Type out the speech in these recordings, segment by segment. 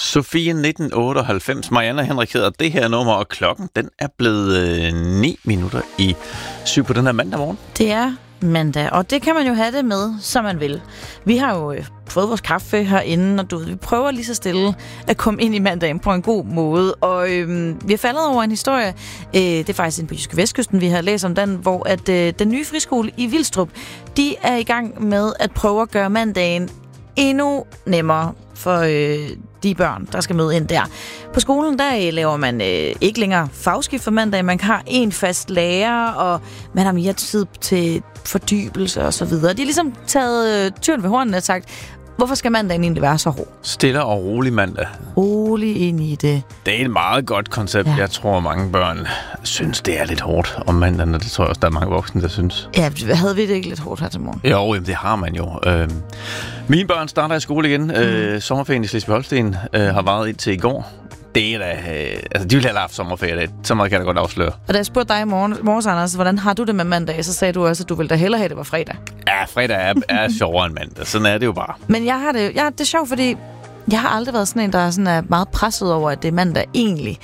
Sofie 1998, Marianne og Henrik hedder det her nummer, og klokken den er blevet 9 minutter i 7 på den her mandag morgen. Det er mandag, og det kan man jo have det med, som man vil. Vi har jo fået vores kaffe herinde, og vi prøver lige så stille at komme ind i mandagen på en god måde. Og vi har faldet over en historie, det er faktisk inde på Jyske Vestkysten, vi har læst om den, hvor at den nye friskole i Vilstrup, de er i gang med at prøve at gøre mandagen endnu nemmere for de børn, der skal møde ind der. På skolen, der laver man ikke længere fagskift for mandag. Man har en fast lærer, og man har mere tid til fordybelse og så videre. De har ligesom taget tyren ved hornene og sagt, hvorfor skal mandagen egentlig være så hård? Stille og rolig mandag. Rolig ind i det. Det er et meget godt koncept. Ja. Jeg tror, mange børn synes, det er lidt hårdt om mandagen, og det tror jeg også, der er mange voksne, der synes. Ja, havde vi det ikke lidt hårdt her til morgen? Jo, jamen, det har man jo. Mine børn starter i skole igen. Sommerferien i Slesvig-Holsten har varet indtil i går. Det er da... de ville have haft sommerferie. Så meget kan jeg da godt afsløre. Og da jeg spurgte dig i morges, Anders, hvordan har du det med mandag, så sagde du også, at du ville da hellere have, at det var fredag. Ja, fredag er sjovere end mandag. Sådan er det jo bare. Men det er sjovt, fordi jeg har aldrig været sådan en, der er meget presset over, at det er mandag egentlig.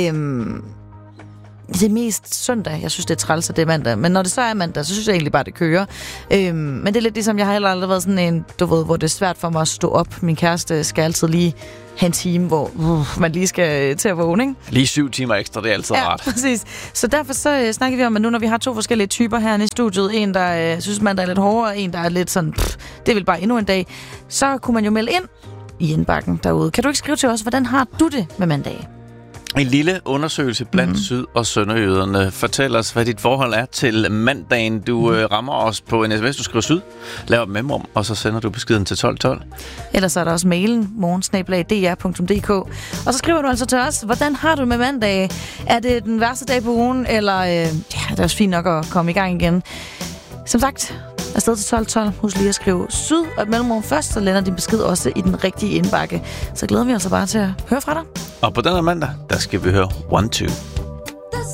Det er mest søndag, jeg synes, det er træls, at det er mandag. Men når det så er mandag, så synes jeg egentlig bare, det kører. Men det er lidt ligesom, jeg har heller aldrig været sådan en, hvor det er svært for mig at stå op. Min kæreste skal altid lige have en time, hvor man lige skal til at vågne, ikke? Lige 7 timer ekstra, det er altid rart. Ja, præcis. Så derfor så snakker vi om, at nu når vi har 2 forskellige typer herinde i studiet, en der synes, mandag er lidt hårdere, og en der er lidt sådan, det vil bare endnu en dag, så kunne man jo melde ind i indbakken derude. Kan du ikke skrive til os, hvordan har du det med mandag? En lille undersøgelse blandt syd- og sønderjyderne. Fortæl os, hvad dit forhold er til mandagen. Du rammer os på en sms, du skriver syd, laver et mellemrum, og så sender du beskeden til 1212. Ellers er der også mailen, morgen@dr.dk. Og så skriver du altså til os, hvordan har du med mandag? Er det den værste dag på ugen, eller det er også fint nok at komme i gang igen? Som sagt, afsted til 1212. Husk lige at skrive syd og et mellemrum først, så lander din besked også i den rigtige indbakke. Så glæder vi os bare til at høre fra dig. Og på den her mandag, der skal vi høre 1-2.